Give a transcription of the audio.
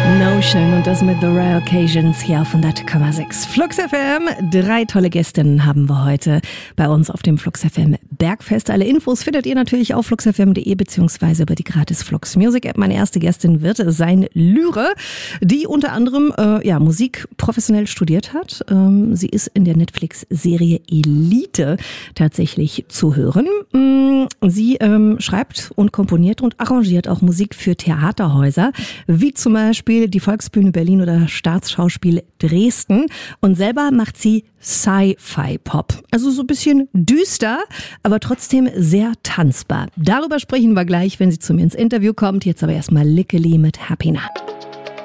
Notion und das mit The Rare Occasions hier auf 100,6 Flux FM. 3 tolle Gästinnen haben wir heute bei uns auf dem Flux FM Bergfest. Alle Infos findet ihr natürlich auf fluxfm.de beziehungsweise über die gratis Flux Music App. Meine erste Gästin wird sein Lyre, die unter anderem Musik professionell studiert hat. Sie ist in der Netflix-Serie Elite tatsächlich zu hören. Sie schreibt und komponiert und arrangiert auch Musik für Theaterhäuser, wie zum Beispiel die Volksbühne Berlin oder Staatsschauspiel Dresden. Und selber macht sie Sci-Fi-Pop. Also so ein bisschen düster, aber trotzdem sehr tanzbar. Darüber sprechen wir gleich, wenn sie zu mir ins Interview kommt. Jetzt aber erstmal Lickeli mit Happy Now.